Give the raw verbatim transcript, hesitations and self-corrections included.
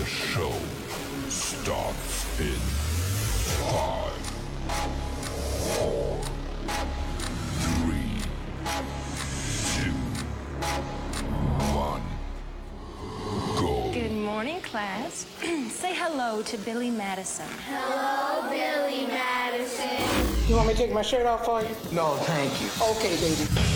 show starts in five, four, three, two, one, go. Good morning, class. Say hello to Billy Madison. Hello, Billy Madison. You want me to take my shirt off for you? No, thank you. Okay, baby.